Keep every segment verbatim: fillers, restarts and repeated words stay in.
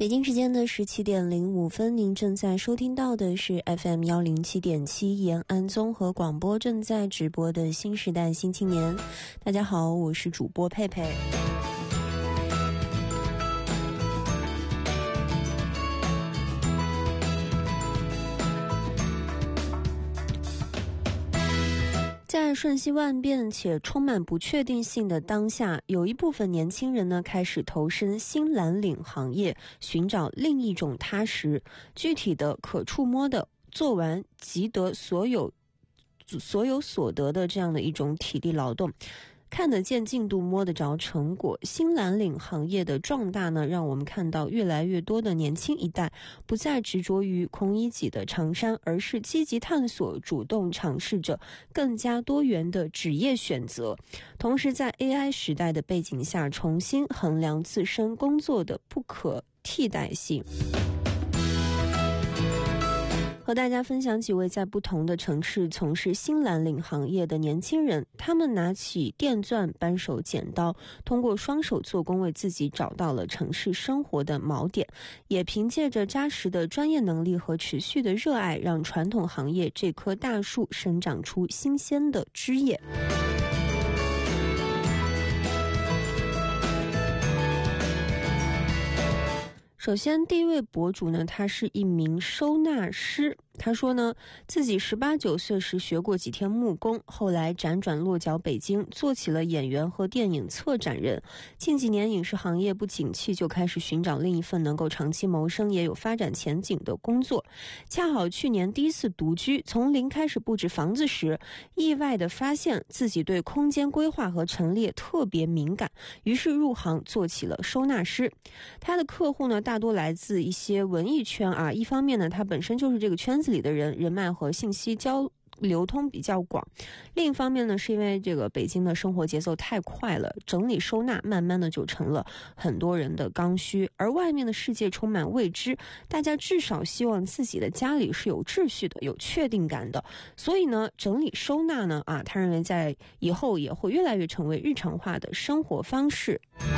北京时间的十七点零五分，您正在收听到的是 F M 一零七点七 延安综合广播正在直播的新时代新青年。大家好，我是主播佩佩。在瞬息万变且充满不确定性的当下，有一部分年轻人呢开始投身新蓝领行业，寻找另一种踏实、具体的、可触摸的，做完即得所有所有所得的这样的一种体力劳动。看得见进度，摸得着成果。新蓝领行业的壮大呢，让我们看到越来越多的年轻一代不再执着于孔乙己的长衫，而是积极探索、主动尝试着更加多元的职业选择。同时，在 A I 时代的背景下，重新衡量自身工作的不可替代性。和大家分享几位在不同的城市从事新蓝领行业的年轻人，他们拿起电钻，扳手剪刀，通过双手做工为自己找到了城市生活的锚点，也凭借着扎实的专业能力和持续的热爱，让传统行业这棵大树生长出新鲜的枝叶。首先，第一位博主呢，他是一名收纳师。他说呢，自己十八九岁时学过几天木工，后来辗转落脚北京，做起了演员和电影策展人。近几年影视行业不景气，就开始寻找另一份能够长期谋生也有发展前景的工作。恰好去年第一次独居，从零开始布置房子时，意外地发现自己对空间规划和陈列特别敏感，于是入行做起了收纳师。他的客户呢，大多来自一些文艺圈啊，一方面呢，他本身就是这个圈子里的人，人脉和信息交流通比较广。另一方面呢，是因为这个北京的生活节奏太快了，整理收纳慢慢的就成了很多人的刚需。而外面的世界充满未知，大家至少希望自己的家里是有秩序的，有确定感的。所以呢，整理收纳呢，啊，他认为在以后也会越来越成为日常化的生活方式。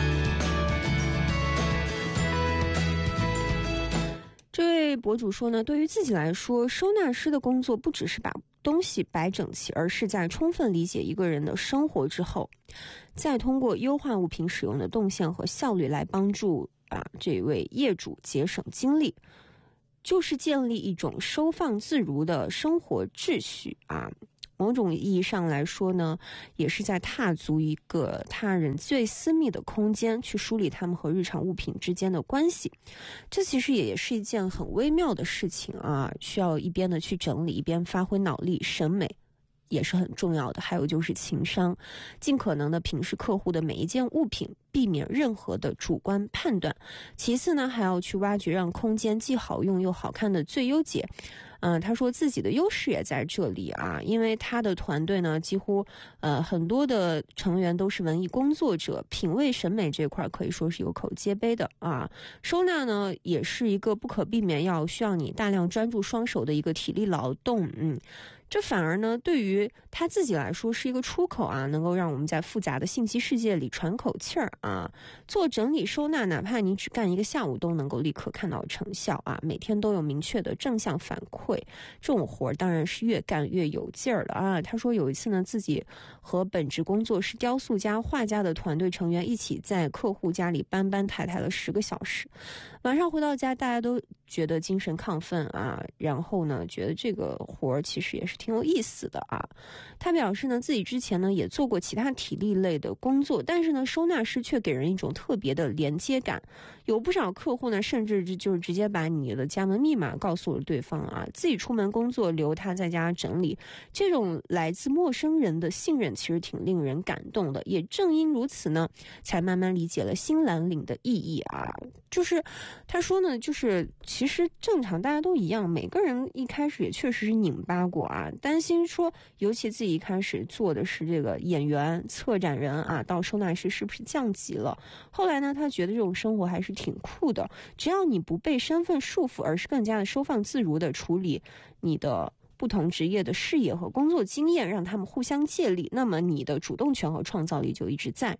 这位博主说呢，对于自己来说，收纳师的工作不只是把东西摆整齐，而是在充分理解一个人的生活之后，再通过优化物品使用的动线和效率来帮助啊这位业主节省精力，就是建立一种收放自如的生活秩序啊。某种意义上来说呢，也是在踏足一个他人最私密的空间，去梳理他们和日常物品之间的关系。这其实也是一件很微妙的事情啊，需要一边的去整理，一边发挥脑力，审美也是很重要的。还有就是情商，尽可能的平视客户的每一件物品，避免任何的主观判断。其次呢，还要去挖掘让空间既好用又好看的最优解。嗯，他说自己的优势也在这里啊，因为他的团队呢，几乎呃很多的成员都是文艺工作者，品味审美这块可以说是有口皆碑的啊。收纳呢，也是一个不可避免要需要你大量专注双手的一个体力劳动，嗯。这反而呢，对于他自己来说是一个出口啊，能够让我们在复杂的信息世界里喘口气儿啊。做整理收纳，哪怕你只干一个下午，都能够立刻看到成效啊，每天都有明确的正向反馈。这种活儿当然是越干越有劲儿了啊。他说有一次呢，自己和本职工作是雕塑家、画家的团队成员一起在客户家里搬搬抬抬了十个小时，晚上回到家，大家都觉得精神亢奋啊，然后呢，觉得这个活儿其实也是挺有意思的啊。他表示呢，自己之前呢也做过其他体力类的工作，但是呢，收纳师却给人一种特别的连接感。有不少客户呢，甚至就是直接把你的家门密码告诉了对方啊，自己出门工作，留他在家整理。这种来自陌生人的信任，其实挺令人感动的。也正因如此呢，才慢慢理解了新蓝领的意义啊。就是他说呢，就是其实正常大家都一样，每个人一开始也确实是拧巴过啊，担心说，尤其自己一开始做的是这个演员、策展人啊，到收纳师是不是降级了？后来呢，他觉得这种生活还是挺酷的，只要你不被身份束缚，而是更加的收放自如的处理你的不同职业的事业和工作经验，让他们互相借力，那么你的主动权和创造力就一直在。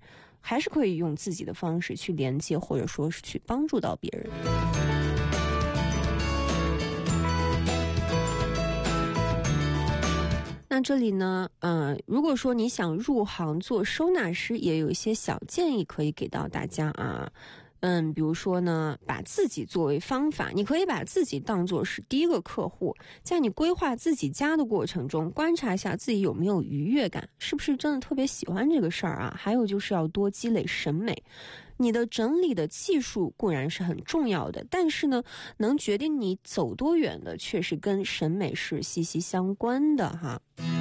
还是可以用自己的方式去连接，或者说是去帮助到别人。那这里呢，呃，如果说你想入行做收纳师，也有一些小建议可以给到大家啊。嗯，比如说呢，把自己作为方法，你可以把自己当作是第一个客户，在你规划自己家的过程中，观察一下自己有没有愉悦感，是不是真的特别喜欢这个事儿啊？还有就是要多积累审美。你的整理的技术固然是很重要的，但是呢，能决定你走多远的，却是跟审美是息息相关的哈。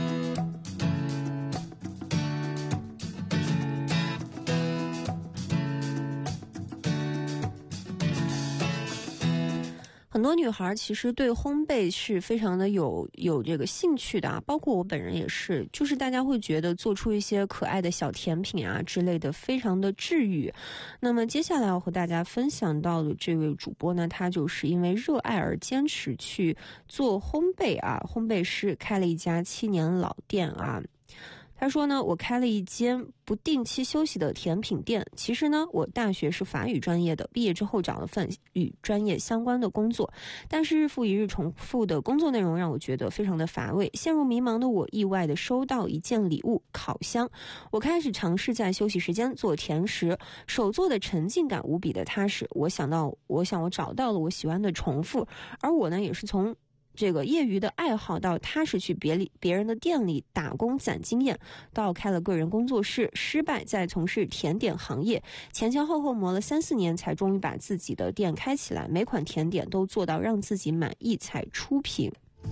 很多女孩其实对烘焙是非常的有有这个兴趣的啊，包括我本人也是，就是大家会觉得做出一些可爱的小甜品啊之类的，非常的治愈。那么接下来要和大家分享到的这位主播呢，他就是因为热爱而坚持去做烘焙啊，烘焙师，开了一家七年老店啊。他说呢，我开了一间不定期休息的甜品店。其实呢，我大学是法语专业的，毕业之后找了份与专业相关的工作，但是日复一日重复的工作内容让我觉得非常的乏味。陷入迷茫的我，意外的收到一件礼物——烤箱。我开始尝试在休息时间做甜食，手做的沉浸感无比的踏实。我想到，我想我找到了我喜欢的重复，而我呢，也是从这个业余的爱好到踏实去别里别人的店里打工攒经验，到开了个人工作室，失败再从事甜点行业，前前后后磨了三四年，才终于把自己的店开起来，每款甜点都做到让自己满意才出品。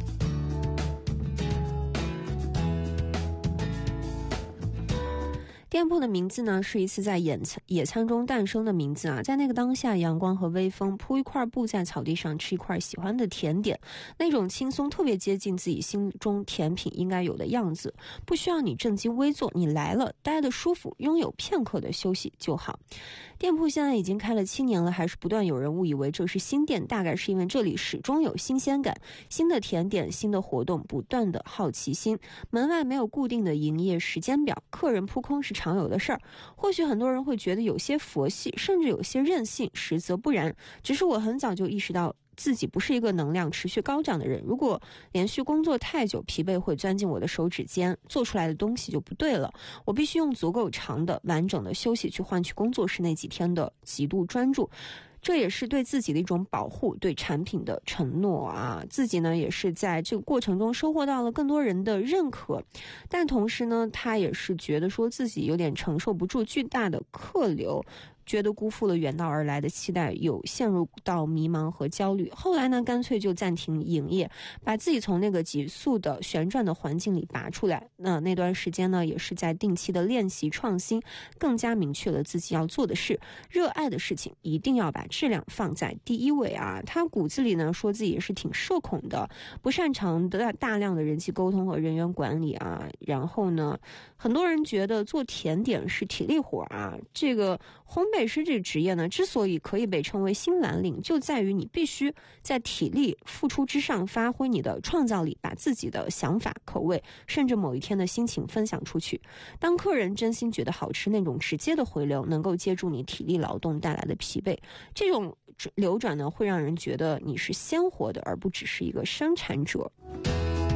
店铺的名字呢，是一次在野餐野餐中诞生的名字啊。在那个当下，阳光和微风，铺一块布在草地上，吃一块喜欢的甜点，那种轻松特别接近自己心中甜品应该有的样子，不需要你正襟危坐，你来了待得舒服，拥有片刻的休息就好。店铺现在已经开了七年了，还是不断有人误以为这是新店，大概是因为这里始终有新鲜感，新的甜点，新的活动，不断的好奇心。门外没有固定的营业时间表，客人扑空是常有的事儿。或许很多人会觉得有些佛系，甚至有些任性，实则不然。只是我很早就意识到自己不是一个能量持续高涨的人，如果连续工作太久，疲惫会钻进我的手指间，做出来的东西就不对了。我必须用足够长的完整的休息去换取工作室那几天的极度专注，这也是对自己的一种保护，对产品的承诺啊。自己呢也是在这个过程中收获到了更多人的认可，但同时呢，他也是觉得说自己有点承受不住巨大的客流，觉得辜负了远道而来的期待，有陷入到迷茫和焦虑。后来呢，干脆就暂停营业，把自己从那个急速的旋转的环境里拔出来。那那段时间呢，也是在定期的练习创新，更加明确了自己要做的事，热爱的事情一定要把质量放在第一位啊。他骨子里呢，说自己也是挺社恐的，不擅长的大量的人际沟通和人员管理啊。然后呢，很多人觉得做甜点是体力活啊，这个烘焙师这个职业呢，之所以可以被称为新蓝领，就在于你必须在体力付出之上发挥你的创造力，把自己的想法、口味，甚至某一天的心情分享出去。当客人真心觉得好吃，那种直接的回流能够接住你体力劳动带来的疲惫，这种流转呢，会让人觉得你是鲜活的，而不只是一个生产者。